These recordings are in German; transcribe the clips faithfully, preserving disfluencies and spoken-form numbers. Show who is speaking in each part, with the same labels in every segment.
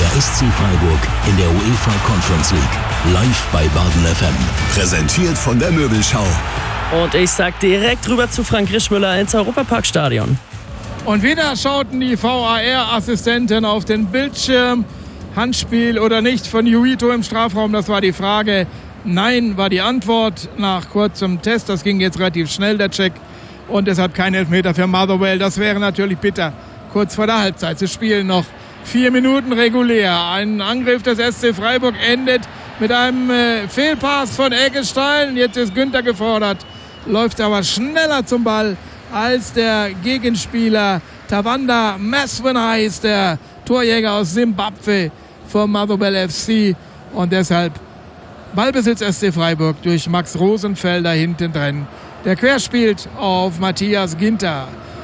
Speaker 1: Der S C Freiburg in der UEFA Conference League. Live bei Baden F M. Präsentiert von der Möbelschau.
Speaker 2: Und ich sag direkt rüber zu Frank Rischmüller ins Europaparkstadion.
Speaker 3: Und wieder schauten die V A R-Assistenten auf den Bildschirm. Handspiel oder nicht von Juito im Strafraum, das war die Frage. Nein, war die Antwort nach kurzem Test. Das ging jetzt relativ schnell, der Check. Und deshalb kein Elfmeter für Motherwell. Das wäre natürlich bitter. Kurz vor der Halbzeit. Sie spielen noch vier Minuten regulär. Ein Angriff des S C Freiburg endet mit einem äh, Fehlpass von Eggestein. Jetzt ist Günther gefordert. Läuft aber schneller zum Ball als der Gegenspieler. Tawanda Maswin heißt der Torjäger aus Simbabwe vom Motherwell F C. Und deshalb Ballbesitz S C Freiburg durch Max Rosenfelder hinten drin. Der querspielt auf Matthias Ginter.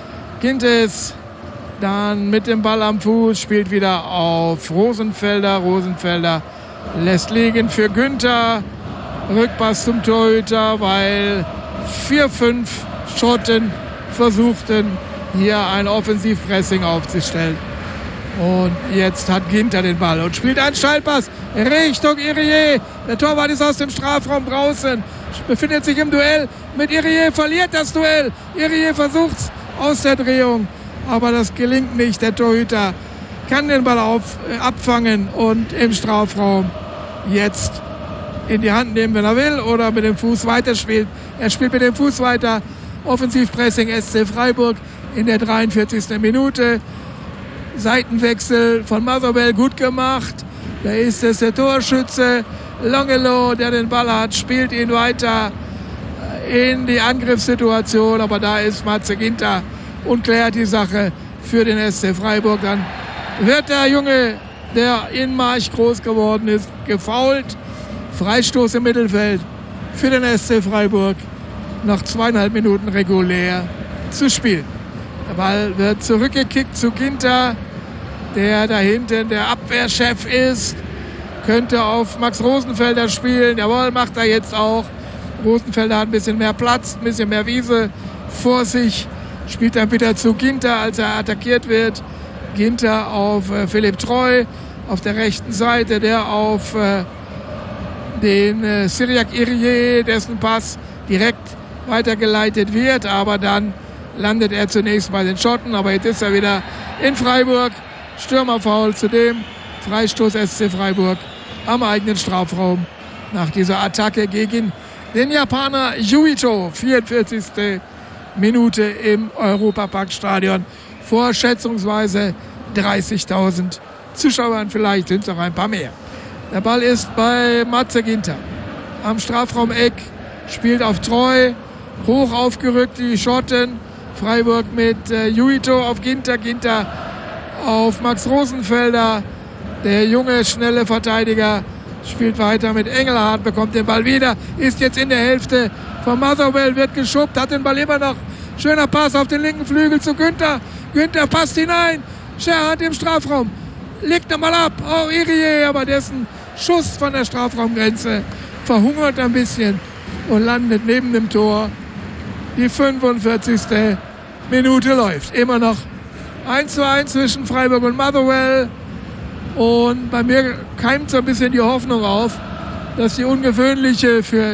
Speaker 3: Gintes dann mit dem Ball am Fuß, spielt wieder auf Rosenfelder. Rosenfelder lässt liegen für Günther. Rückpass zum Torhüter, weil vier, fünf Schotten versuchten, hier ein Offensivpressing aufzustellen. Und jetzt hat Ginter den Ball und spielt einen Steilpass Richtung Irié. Der Torwart ist aus dem Strafraum draußen, befindet sich im Duell mit Irié, verliert das Duell. Irié versucht's aus der Drehung, aber das gelingt nicht. Der Torhüter kann den Ball auf, äh, abfangen und im Strafraum jetzt in die Hand nehmen, wenn er will, oder mit dem Fuß weiterspielt. Er spielt mit dem Fuß weiter. Offensivpressing S C Freiburg in der dreiundvierzigsten Minute. Seitenwechsel von Motherwell gut gemacht. Da ist es der Torschütze Longelo, der den Ball hat, spielt ihn weiter in die Angriffssituation. Aber da ist Matze Ginter und klärt die Sache für den S C Freiburg. Dann wird der Junge, der in March groß geworden ist, gefoult. Freistoß im Mittelfeld für den S C Freiburg. Nach zweieinhalb Minuten regulär zu spielen. Der Ball wird zurückgekickt zu Ginter, der da hinten der Abwehrchef ist. Könnte auf Max Rosenfelder spielen. Jawohl, macht er jetzt auch. Rosenfelder hat ein bisschen mehr Platz, ein bisschen mehr Wiese vor sich. Spielt dann wieder zu Ginter, als er attackiert wird. Ginter auf äh, Philipp Treu auf der rechten Seite, der auf äh, den äh, Cyriac Irié, dessen Pass direkt weitergeleitet wird, aber dann landet er zunächst bei den Schotten, aber jetzt ist er wieder in Freiburg. Stürmerfoul, zudem Freistoß S C Freiburg am eigenen Strafraum nach dieser Attacke gegen den Japaner Juito. vierundvierzigste Minute im Europaparkstadion vor schätzungsweise dreißigtausend Zuschauern, vielleicht sind es auch ein paar mehr. Der Ball ist bei Matze Ginter am Strafraum-Eck, spielt auf Treu, hoch aufgerückt die Schotten. Freiburg mit äh, Juito auf Ginter, Ginter auf Max Rosenfelder. Der junge, schnelle Verteidiger spielt weiter mit Engelhardt, bekommt den Ball wieder, ist jetzt in der Hälfte von Motherwell, wird geschubbt, hat den Ball immer noch. Schöner Pass auf den linken Flügel zu Günther. Günther passt hinein. Scherhardt im Strafraum. Legt nochmal ab. Oh, Irié, aber dessen Schuss von der Strafraumgrenze verhungert ein bisschen und landet neben dem Tor. Die fünfundvierzigste Minute läuft. Immer noch eins zu eins zwischen Freiburg und Motherwell. Und bei mir keimt so ein bisschen die Hoffnung auf, dass die ungewöhnliche für